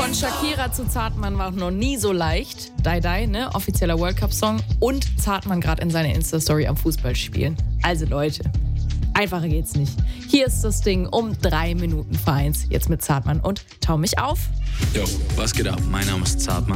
Von Shakira zu Zartmann war noch nie so leicht. Die Die, ne? Offizieller World Cup Song. Und Zartmann gerade in seiner Insta-Story am Fußballspielen. Also Leute, einfacher geht's nicht. Hier ist das Ding um 3 Minuten vor 1. Jetzt mit Zartmann und Tau mich auf. Yo, was geht ab? Mein Name ist Zartmann